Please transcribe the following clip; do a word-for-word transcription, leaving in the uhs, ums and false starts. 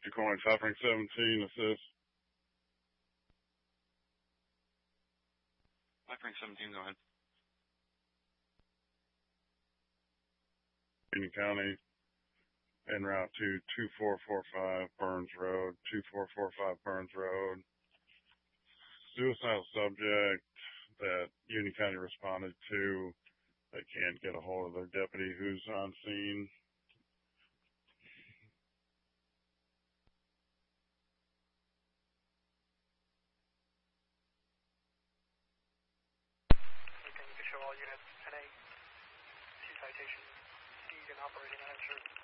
Calling five ring seventeen, assist. five ring seventeen, go ahead. Union County, en route to two four four five Burns Road, two four four five Burns Road. Suicidal subject that Union County responded to. They can't get a hold of their deputy who's on scene. Can you show all units ten A, C citation, speed and operating uninsured.